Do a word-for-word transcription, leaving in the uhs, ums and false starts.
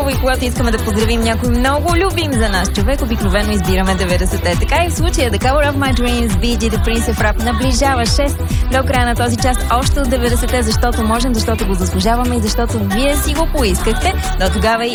хубаво и когато искаме да поздравим някой много любим за нас човек, обикновено избираме деветдесетте. Така и в случая The Color of My Dreams, Би Джи, The Prince of Rap наближава шест до края на този част още от деветдесетте, защото можем, защото го заслужаваме и защото вие си го поискахте. До тогава и